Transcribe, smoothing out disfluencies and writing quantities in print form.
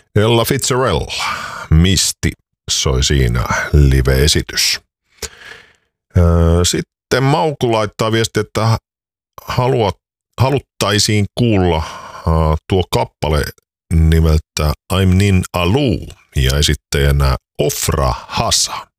Ella Fitzgerald, Misty, soi siinä live-esitys. Sitten Mauku laittaa viesti, että haluttaisiin kuulla tuo kappale nimeltä I'm Nin Alu ja esittäjänä Ofra Hassa.